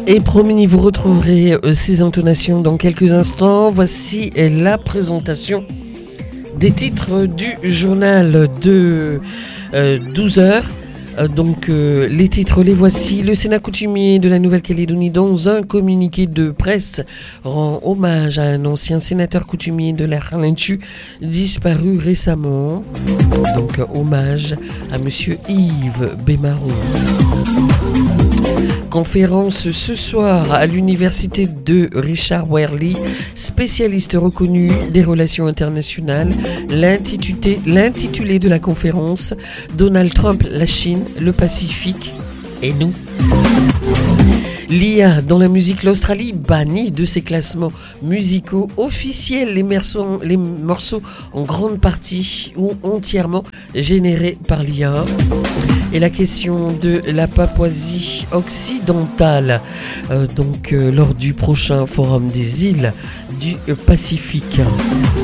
Et promis, vous retrouverez ces intonations dans quelques instants. Voici la présentation des titres du journal de 12h. Les titres, les voici. Le Sénat coutumier de la Nouvelle-Calédonie, dans un communiqué de presse, rend hommage à un ancien sénateur coutumier de la Harlintchu disparu récemment. Donc, hommage à monsieur Yves Bémarou. Conférence ce soir à l'université de Richard Wehrli, spécialiste reconnu des relations internationales. L'intitulé de la conférence: Donald Trump, la Chine, le Pacifique et nous. L'IA dans la musique, l'Australie bannie de ses classements musicaux officiels les morceaux en grande partie ou entièrement générés par l'IA. Et la question de la Papouasie occidentale, lors du prochain forum des îles du Pacifique.